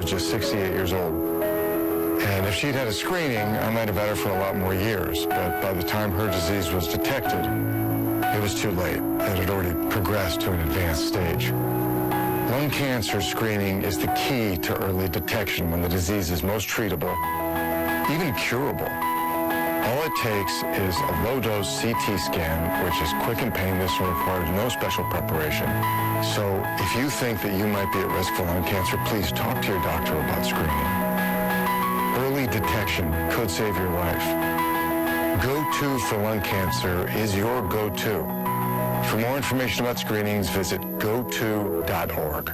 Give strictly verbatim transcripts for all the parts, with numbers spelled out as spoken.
was just sixty-eight years old. And if she'd had a screening, I might have had her for a lot more years. But by the time her disease was detected, it was too late. It had already progressed to an advanced stage. Lung cancer screening is the key to early detection when the disease is most treatable, even curable. All it takes is a low-dose C T scan, which is quick and painless and requires no special preparation. So if you think that you might be at risk for lung cancer, please talk to your doctor about screening. Early detection could save your life. Go-To for lung cancer is your go-to. For more information about screenings, visit go to dot org.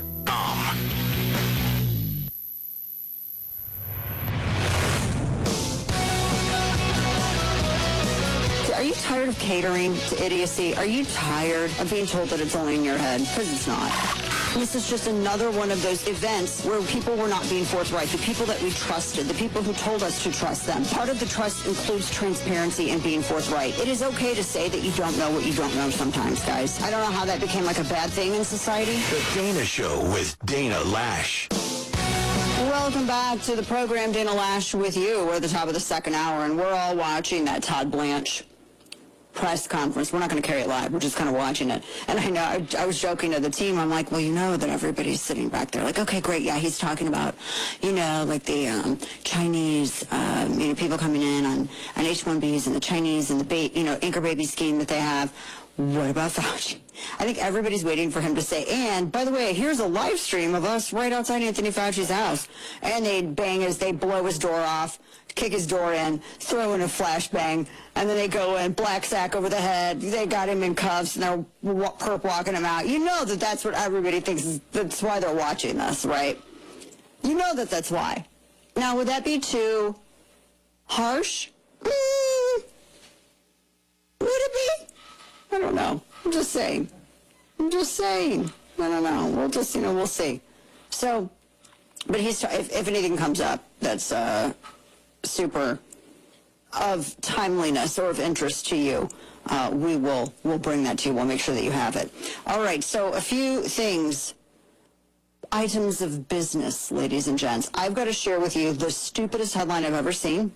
Are you tired of catering to idiocy? Are you tired of being told that it's only in your head? Because it's not. This is just another one of those events where people were not being forthright. The people that we trusted, the people who told us to trust them. Part of the trust includes transparency and being forthright. It is okay to say that you don't know what you don't know sometimes, guys. I don't know how that became like a bad thing in society. The Dana Show with Dana Lash. Welcome back to the program, Dana Lash with you. We're at the top of the second hour, and we're all watching that Todd Blanche press conference. We're not going to carry it live. We're just kind of watching it. And I know, I, I was joking to the team. I'm like, well, you know that everybody's sitting back there like, okay, great. Yeah, he's talking about, you know, like the um, Chinese, um, you know, people coming in on, on H one Bs and the Chinese and the, ba- you know, anchor baby scheme that they have. What about Fauci? I think everybody's waiting for him to say, and by the way, here's a live stream of us right outside Anthony Fauci's house. And they bang as they blow his door off, kick his door in, throw in a flashbang, and then they go in, black sack over the head. They got him in cuffs, and they're perp walking him out. You know that that's what everybody thinks is, that's why they're watching this, right? You know that that's why. Now, would that be too harsh? Mm, would it be? I don't know. I'm just saying. I'm just saying. I don't know. We'll just, you know, we'll see. So, but he's, if, if anything comes up that's uh, super of timeliness or of interest to you, uh, we will we'll bring that to you. We'll make sure that you have it. All right. So a few things, items of business, ladies and gents. I've got to share with you the stupidest headline I've ever seen.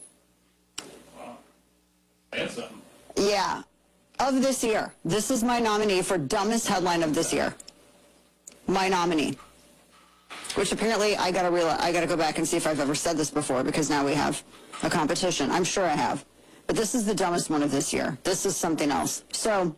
Wow. That's something. Yeah. Of this year. This is my nominee for dumbest headline of this year. My nominee. Which apparently I gotta realize, I gotta go back and see if I've ever said this before, because now we have a competition. I'm sure I have. But this is the dumbest one of this year. This is something else. So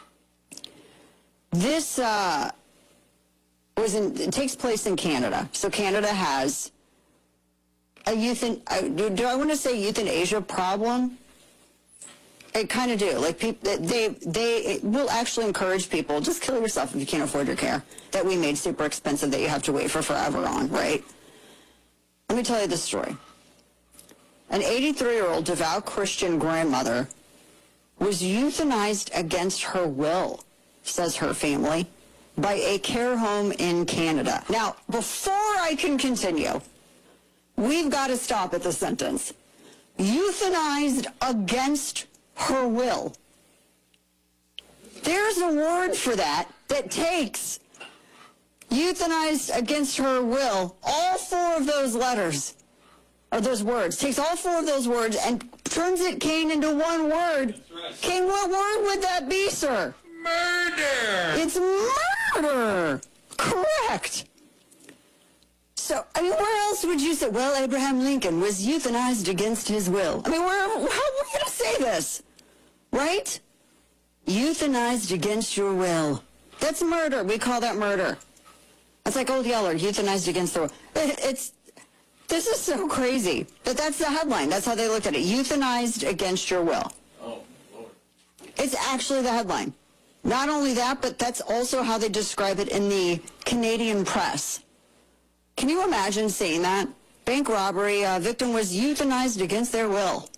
this uh, was in, it takes place in Canada. So Canada has a euthan, uh, do, do I want to say euthanasia problem? I kind of do. Like, people, they they will actually encourage people, just kill yourself if you can't afford your care, that we made super expensive that you have to wait for forever on, right? Let me tell you this story. An eighty-three-year-old devout Christian grandmother was euthanized against her will, says her family, by a care home in Canada. Now, before I can continue, we've got to stop at the sentence. Euthanized against her will. There's a word for that that takes euthanized against her will, all four of those letters, or those words, takes all four of those words and turns it, Kane, into one word. Right. Kane, what word would that be, sir? Murder! It's murder! Correct. So, I mean, where else would you say, well, Abraham Lincoln was euthanized against his will? I mean, where, how are we going to say this? Right? Euthanized against your will. That's murder. We call that murder. That's like Old Yeller, euthanized against the will. It, it's, this is so crazy. But that's the headline. That's how they looked at it. Euthanized against your will. Oh, Lord. It's actually the headline. Not only that, but that's also how they describe it in the Canadian press. Can you imagine seeing that? Bank robbery, uh, victim was euthanized against their will.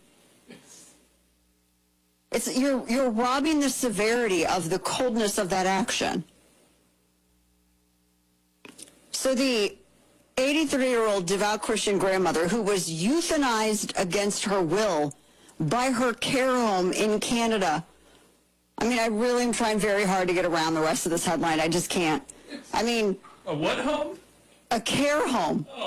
It's, you're, you're robbing the severity of the coldness of that action. So the eighty-three-year-old devout Christian grandmother who was euthanized against her will by her care home in Canada. I mean, I really am trying very hard to get around the rest of this headline. I just can't. I mean... A what home? A care home.